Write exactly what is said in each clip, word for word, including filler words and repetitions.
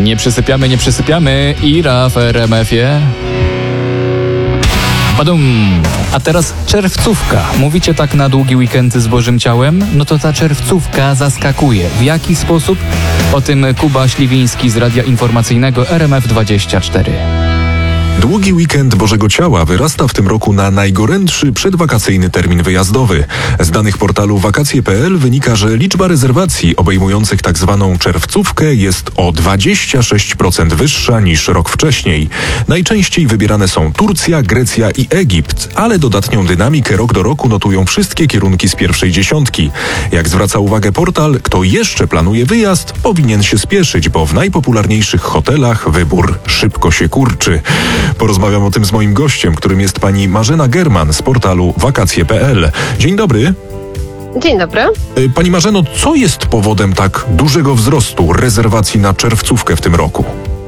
Nie przysypiamy, nie przysypiamy. Ira w R M F-ie. Badum. A teraz czerwcówka. Mówicie tak na długi weekend z Bożym Ciałem? No to ta czerwcówka zaskakuje. W jaki sposób? O tym Kuba Śliwiński z Radia Informacyjnego R M F dwadzieścia cztery. Długi weekend Bożego Ciała wyrasta w tym roku na najgorętszy przedwakacyjny termin wyjazdowy. Z danych portalu wakacje kropka p l wynika, że liczba rezerwacji obejmujących tak zwaną czerwcówkę jest o dwadzieścia sześć procent wyższa niż rok wcześniej. Najczęściej wybierane są Turcja, Grecja i Egipt, ale dodatnią dynamikę rok do roku notują wszystkie kierunki z pierwszej dziesiątki. Jak zwraca uwagę portal, kto jeszcze planuje wyjazd, powinien się spieszyć, bo w najpopularniejszych hotelach wybór szybko się kurczy. Porozmawiam o tym z moim gościem, którym jest pani Marzena German z portalu wakacje kropka p l. Dzień dobry. Dzień dobry. Pani Marzeno, co jest powodem tak dużego wzrostu rezerwacji na czerwcówkę w tym roku?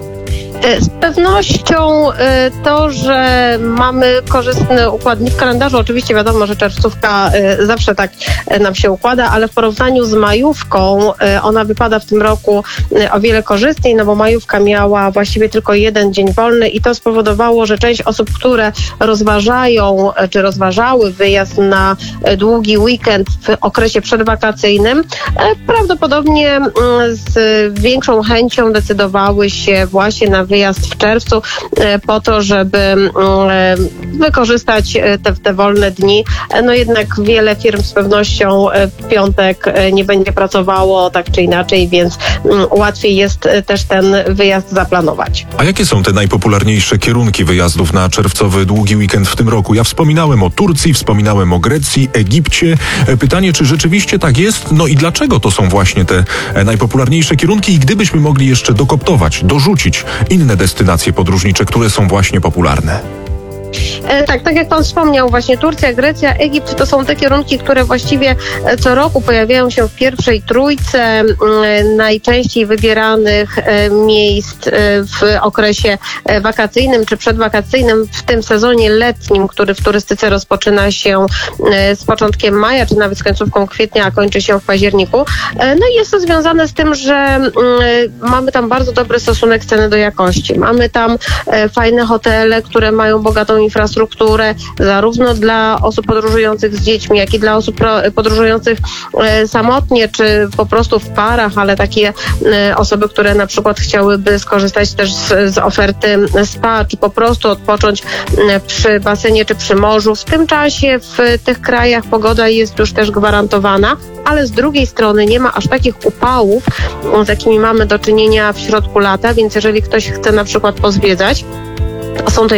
Z pewnością to, że mamy korzystny układ w kalendarzu. Oczywiście wiadomo, że czerwcówka zawsze tak nam się układa, ale w porównaniu z majówką ona wypada w tym roku o wiele korzystniej, no bo majówka miała właściwie tylko jeden dzień wolny i to spowodowało, że część osób, które rozważają czy rozważały wyjazd na długi weekend w okresie przedwakacyjnym, prawdopodobnie z większą chęcią decydowały się właśnie na wyjazd w czerwcu po to, żeby wykorzystać te, te wolne dni. No jednak wiele firm z pewnością w piątek nie będzie pracowało tak czy inaczej, więc łatwiej jest też ten wyjazd zaplanować. A jakie są te najpopularniejsze kierunki wyjazdów na czerwcowy długi weekend w tym roku? Ja wspominałem o Turcji, wspominałem o Grecji, Egipcie. Pytanie, czy rzeczywiście tak jest? No i dlaczego to są właśnie te najpopularniejsze kierunki? I gdybyśmy mogli jeszcze dokoptować, dorzucić inne destynacje podróżnicze, które są właśnie popularne? Tak, tak jak pan wspomniał, właśnie Turcja, Grecja, Egipt to są te kierunki, które właściwie co roku pojawiają się w pierwszej trójce najczęściej wybieranych miejsc w okresie wakacyjnym czy przedwakacyjnym, w tym sezonie letnim, który w turystyce rozpoczyna się z początkiem maja, czy nawet z końcówką kwietnia, a kończy się w październiku. No i jest to związane z tym, że mamy tam bardzo dobry stosunek ceny do jakości. Mamy tam fajne hotele, które mają bogatą infrastrukturę, zarówno dla osób podróżujących z dziećmi, jak i dla osób podróżujących samotnie, czy po prostu w parach, ale takie osoby, które na przykład chciałyby skorzystać też z, z oferty spa, czy po prostu odpocząć przy basenie, czy przy morzu. W tym czasie w tych krajach pogoda jest już też gwarantowana, ale z drugiej strony nie ma aż takich upałów, z jakimi mamy do czynienia w środku lata, więc jeżeli ktoś chce na przykład pozwiedzać, są to